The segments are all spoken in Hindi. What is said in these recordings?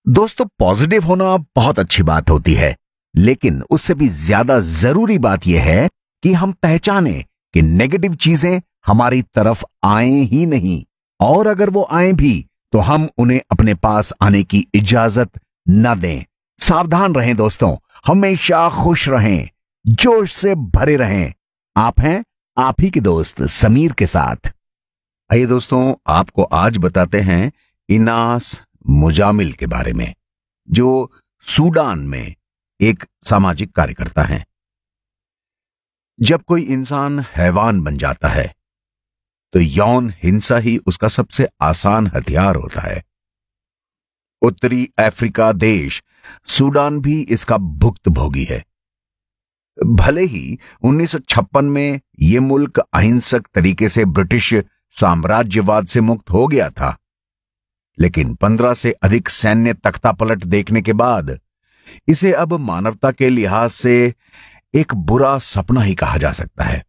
दोस्तों, पॉजिटिव होना बहुत अच्छी बात होती है, लेकिन उससे भी ज्यादा जरूरी बात यह है कि हम पहचानें कि नेगेटिव चीजें हमारी तरफ आए ही नहीं, और अगर वो आए भी तो हम उन्हें अपने पास आने की इजाजत न दें। सावधान रहें दोस्तों, हमेशा खुश रहें, जोश से भरे रहें। आप हैं आप ही के दोस्त समीर के साथ। आइए दोस्तों, आपको आज बताते हैं इनास मुजामिल के बारे में, जो सूडान में एक सामाजिक कार्यकर्ता हैं। जब कोई इंसान हैवान बन जाता है तो यौन हिंसा ही उसका सबसे आसान हथियार होता है। उत्तरी अफ्रीका देश सूडान भी इसका भुक्तभोगी है। भले ही 1956 में यह मुल्क अहिंसक तरीके से ब्रिटिश साम्राज्यवाद से मुक्त हो गया था, लेकिन 15 से अधिक सैन्य तख्तापलट देखने के बाद इसे अब मानवता के लिहाज से एक बुरा सपना ही कहा जा सकता है।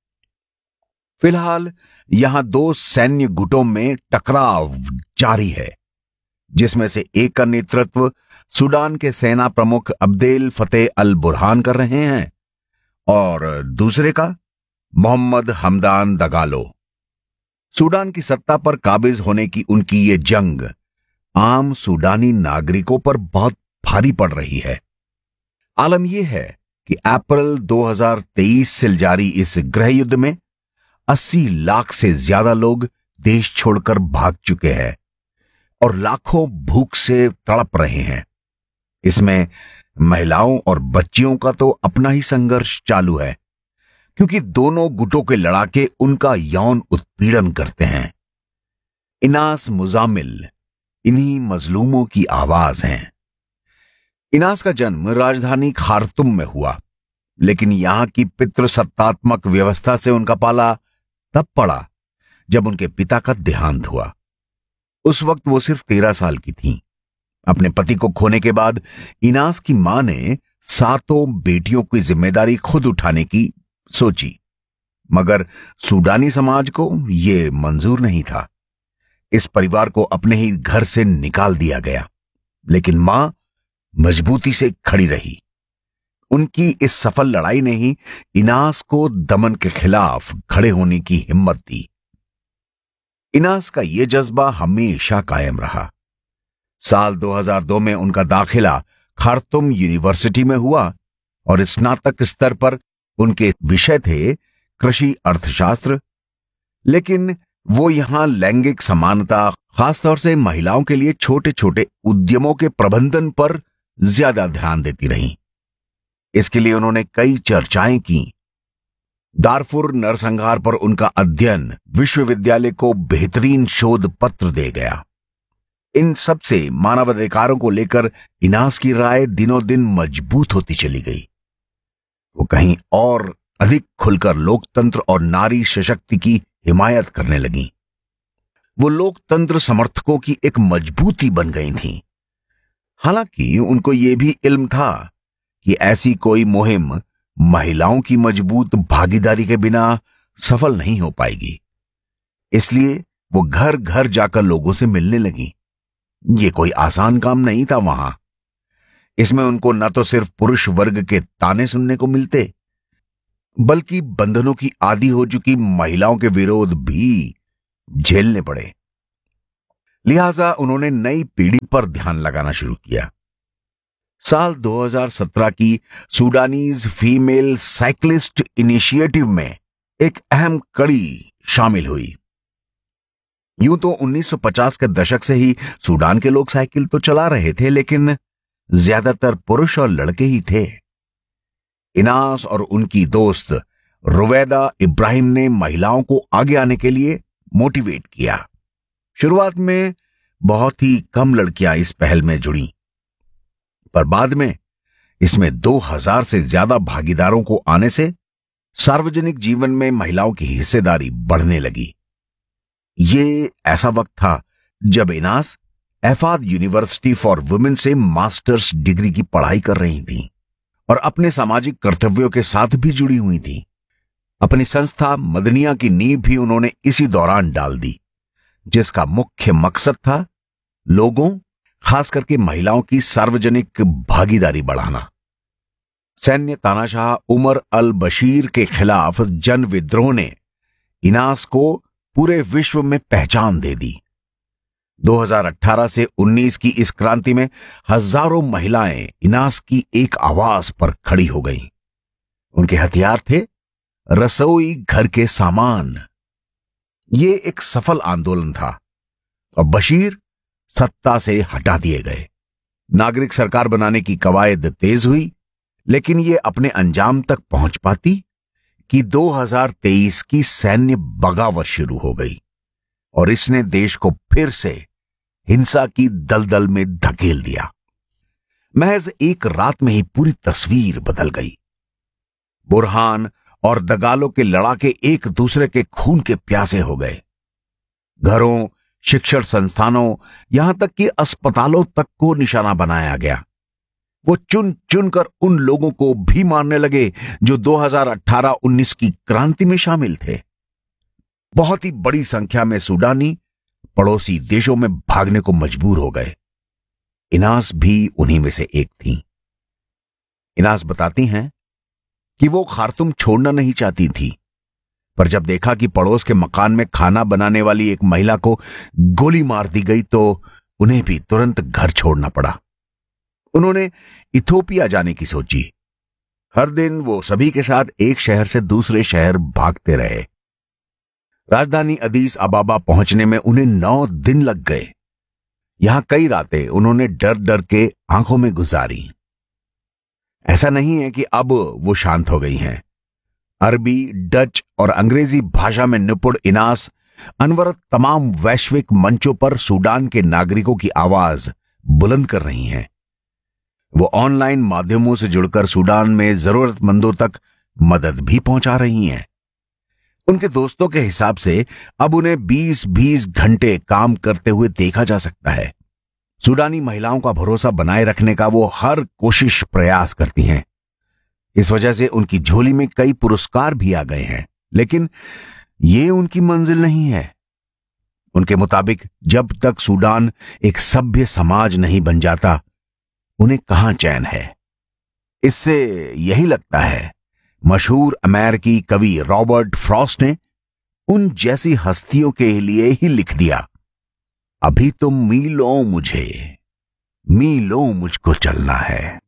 फिलहाल यहां दो सैन्य गुटों में टकराव जारी है, जिसमें से एक का नेतृत्व सूडान के सेना प्रमुख अब्देल फतेह अल बुरहान कर रहे हैं और दूसरे का मोहम्मद हमदान दगालो। सूडान की सत्ता पर काबिज होने की उनकी ये जंग आम सूडानी नागरिकों पर बहुत भारी पड़ रही है। आलम यह है कि अप्रैल 2023 से जारी इस गृह युद्ध में 80 लाख से ज्यादा लोग देश छोड़कर भाग चुके हैं और लाखों भूख से तड़प रहे हैं। इसमें महिलाओं और बच्चियों का तो अपना ही संघर्ष चालू है, क्योंकि दोनों गुटों के लड़ाके उनका यौन उत्पीड़न करते हैं। इनास मुजामिल इन्हीं मजलूमों की आवाज हैं। इनास का जन्म राजधानी खार्तुम में हुआ, लेकिन यहां की पितृसत्तात्मक व्यवस्था से उनका पाला तब पड़ा जब उनके पिता का देहांत हुआ। उस वक्त वो सिर्फ 13 साल की थीं। अपने पति को खोने के बाद इनास की मां ने 7 बेटियों की जिम्मेदारी खुद उठाने की सोची, मगर सूडानी समाज को यह मंजूर नहीं था। इस परिवार को अपने ही घर से निकाल दिया गया, लेकिन मां मजबूती से खड़ी रही। उनकी इस सफल लड़ाई ने ही इनास को दमन के खिलाफ खड़े होने की हिम्मत दी। इनास का यह जज्बा हमेशा कायम रहा। साल 2002 में उनका दाखिला खार्तुम यूनिवर्सिटी में हुआ और स्नातक स्तर पर उनके विषय थे कृषि अर्थशास्त्र। लेकिन वो यहां लैंगिक समानता, खासतौर से महिलाओं के लिए छोटे छोटे उद्यमों के प्रबंधन पर ज्यादा ध्यान देती रहीं। इसके लिए उन्होंने कई चर्चाएं की। दारफुर नरसंहार पर उनका अध्ययन विश्वविद्यालय को बेहतरीन शोध पत्र दे गया। इन सब से मानवाधिकारों को लेकर इनास की राय दिनों दिन मजबूत होती चली गई। वो कहीं और अधिक खुलकर लोकतंत्र और नारी सशक्ति की हिमायत करने लगी। वो लोकतंत्र समर्थकों की एक मजबूती बन गई थीं। हालांकि उनको यह भी इल्म था कि ऐसी कोई मुहिम महिलाओं की मजबूत भागीदारी के बिना सफल नहीं हो पाएगी। इसलिए वो घर घर जाकर लोगों से मिलने लगी। ये कोई आसान काम नहीं था वहां। इसमें उनको न तो सिर्फ पुरुष वर्ग के ताने सुनने को मिलते, बल्कि बंधनों की आदी हो चुकी महिलाओं के विरोध भी झेलने पड़े। लिहाजा उन्होंने नई पीढ़ी पर ध्यान लगाना शुरू किया। साल 2017 की सूडानीज फीमेल साइकिलिस्ट इनिशिएटिव में एक अहम कड़ी शामिल हुई। यूं तो 1950 के दशक से ही सूडान के लोग साइकिल तो चला रहे थे, लेकिन ज्यादातर पुरुष और लड़के ही थे। इनास और उनकी दोस्त रुवैदा इब्राहिम ने महिलाओं को आगे आने के लिए मोटिवेट किया। शुरुआत में बहुत ही कम लड़कियां इस पहल में जुड़ी, पर बाद में इसमें 2000 से ज्यादा भागीदारों को आने से सार्वजनिक जीवन में महिलाओं की हिस्सेदारी बढ़ने लगी। ये ऐसा वक्त था जब इनास एफाद यूनिवर्सिटी फॉर वुमेन से मास्टर्स डिग्री की पढ़ाई कर रही थी और अपने सामाजिक कर्तव्यों के साथ भी जुड़ी हुई थी। अपनी संस्था मदनिया की नींव भी उन्होंने इसी दौरान डाल दी, जिसका मुख्य मकसद था लोगों, खास करके महिलाओं की सार्वजनिक भागीदारी बढ़ाना। सैन्य तानाशाह उमर अल बशीर के खिलाफ जन विद्रोह ने इनास को पूरे विश्व में पहचान दे दी। 2018 से 19 की इस क्रांति में हजारों महिलाएं इनास की एक आवाज पर खड़ी हो गईं। उनके हथियार थे रसोई घर के सामान। ये एक सफल आंदोलन था और बशीर सत्ता से हटा दिए गए। नागरिक सरकार बनाने की कवायद तेज हुई, लेकिन ये अपने अंजाम तक पहुंच पाती कि 2023 की सैन्य बगावत शुरू हो गई और इसने देश को फिर से हिंसा की दलदल में धकेल दिया। महज एक रात में ही पूरी तस्वीर बदल गई। बुरहान और दगालों के लड़ाके एक दूसरे के खून के प्यासे हो गए। घरों, शिक्षण संस्थानों, यहां तक कि अस्पतालों तक को निशाना बनाया गया। वो चुन चुनकर उन लोगों को भी मारने लगे जो 2018-19 की क्रांति में शामिल थे। बहुत ही बड़ी संख्या में सूडानी पड़ोसी देशों में भागने को मजबूर हो गए। इनास भी उन्हीं में से एक थी। इनास बताती हैं कि वो खार्तूम छोड़ना नहीं चाहती थी, पर जब देखा कि पड़ोस के मकान में खाना बनाने वाली एक महिला को गोली मार दी गई तो उन्हें भी तुरंत घर छोड़ना पड़ा। उन्होंने इथोपिया जाने की सोची। हर दिन वो सभी के साथ एक शहर से दूसरे शहर भागते रहे। राजधानी अदीस अबाबा पहुंचने में उन्हें 9 दिन लग गए। यहां कई रातें उन्होंने डर डर के आंखों में गुजारी। ऐसा नहीं है कि अब वो शांत हो गई हैं। अरबी, डच और अंग्रेजी भाषा में निपुण इनास अनवरत तमाम वैश्विक मंचों पर सूडान के नागरिकों की आवाज बुलंद कर रही हैं। वो ऑनलाइन माध्यमों से जुड़कर सूडान में जरूरतमंदों तक मदद भी पहुंचा रही हैं। उनके दोस्तों के हिसाब से अब उन्हें 20-20 घंटे काम करते हुए देखा जा सकता है। सूडानी महिलाओं का भरोसा बनाए रखने का वो हर कोशिश प्रयास करती हैं। इस वजह से उनकी झोली में कई पुरस्कार भी आ गए हैं, लेकिन ये उनकी मंजिल नहीं है। उनके मुताबिक जब तक सूडान एक सभ्य समाज नहीं बन जाता, उन्हें कहां चैन है। इससे यही लगता है मशहूर अमेरिकी कवि रॉबर्ट फ्रॉस्ट ने उन जैसी हस्तियों के लिए ही लिख दिया, अभी तुम मीलों मुझे, मीलों मुझको चलना है।